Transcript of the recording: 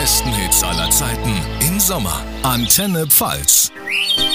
besten Hits aller Zeiten im Sommer. Antenne Pfalz.